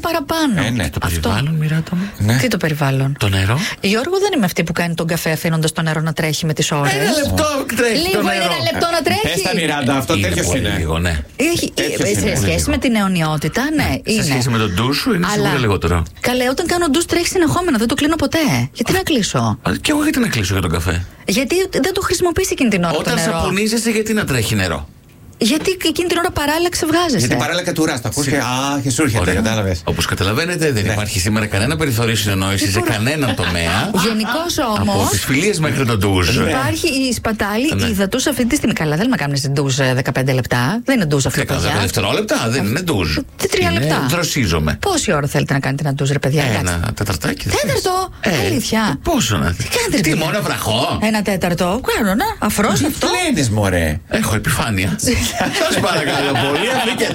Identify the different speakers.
Speaker 1: παραπάνω.
Speaker 2: Ναι.
Speaker 3: Το περιβάλλον, Μιράτα μου.
Speaker 2: Ναι.
Speaker 1: Τι το περιβάλλον?
Speaker 3: Το νερό.
Speaker 1: Γιώργο, δεν είμαι αυτή που κάνει τον καφέ αφήνοντας το νερό να τρέχει με τις ώρες.
Speaker 3: Ένα λεπτό τρέχει.
Speaker 1: Λίγο
Speaker 3: το
Speaker 1: είναι
Speaker 3: νερό.
Speaker 1: ένα λεπτό να τρέχει.
Speaker 2: Πες τα Μιράντα, αυτό τέτοιος
Speaker 3: πολύ
Speaker 2: είναι.
Speaker 3: λίγο, ναι.
Speaker 1: Σε σχέση με την αιωνιότητα, ναι, είναι.
Speaker 3: Σε σχέση με τον ντους σου είναι σίγουρα λιγότερο.
Speaker 1: Καλέ, όταν κάνω ντους τρέχει συνεχόμενα, δεν το κλείνω ποτέ. Γιατί να κλείσω?
Speaker 3: Και εγώ γιατί να κλείσω για τον καφέ.
Speaker 1: Γιατί δεν το χρησιμοποιήσει εκείνη την ώρα
Speaker 3: Όταν
Speaker 1: το νερό.
Speaker 3: σαπονίζεσαι, γιατί να τρέχει νερό.
Speaker 1: Γιατί εκείνη την ώρα παράλληλα ξεβγάζεσαι.
Speaker 2: Γιατί παράλληλα κατουράς, τα ακούς και σου έρχεται, κατάλαβες.
Speaker 3: Όπως καταλαβαίνετε, δεν υπάρχει σήμερα κανένα περιθώριο συνεννόησης σε κανέναν τομέα.
Speaker 1: Γενικώς
Speaker 3: Από
Speaker 1: όμως
Speaker 3: τις φιλίες μέχρι τον ντουζ.
Speaker 1: υπάρχει η σπατάλη ύδατος αυτή τη στιγμή. Καλά, δεν με κάνεις ντουζ 15 λεπτά. Δεν είναι ντουζ αυτό,
Speaker 3: 10
Speaker 1: παιδιά.
Speaker 3: δευτερόλεπτα, δεν είναι ντουζ.
Speaker 1: Τι 3 λεπτά.
Speaker 3: Δροσίζομαι.
Speaker 1: Πόση ώρα θέλετε να κάνετε ένα ντουζ, ρε παιδιά?
Speaker 3: Ένα τεταρτάκι.
Speaker 1: Τέταρτο! Αλήθεια.
Speaker 3: Πόσο να
Speaker 1: Τι κάνετε, ρε
Speaker 3: Τι,
Speaker 1: παιδιά?
Speaker 3: μόνο βραχώ.
Speaker 1: Ένα τέταρτο. Κάνω να αφρός αυτό.
Speaker 2: Λένες, μωρέ.
Speaker 3: Έχω επιφάνεια. Σας παρακαλώ πολύ.